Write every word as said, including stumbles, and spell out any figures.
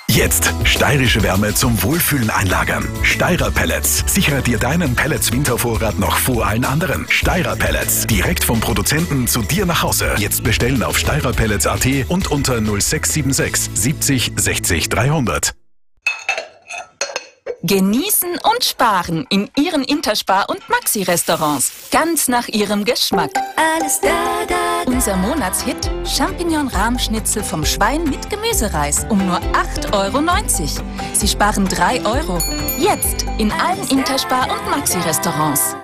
Jetzt steirische Wärme zum Wohlfühlen einlagern. Steirer Pellets. Sichere dir deinen Pellets-Wintervorrat noch vor allen anderen. Steirer Pellets. Direkt vom Produzenten zu dir nach Hause. Jetzt bestellen auf steirerpellets punkt at und unter null sechs sieben sechs siebzig sechzig dreihundert. Genießen und sparen in Ihren Interspar- und Maxi-Restaurants. Ganz nach Ihrem Geschmack. Alles da, da, da. Unser Monatshit Champignon-Rahmschnitzel vom Schwein mit Gemüsereis um nur acht Euro neunzig. Sie sparen drei Euro. Jetzt in allen Interspar- und Maxi-Restaurants.